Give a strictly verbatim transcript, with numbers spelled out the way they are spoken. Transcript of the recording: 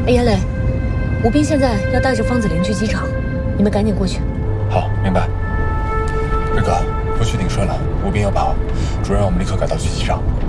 哎，严磊，吴斌现在要带着方子霖去机场，你们赶紧过去。 好，明白。瑞哥，不去顶顺了，吴斌要跑，主任让我们立刻赶到去机场。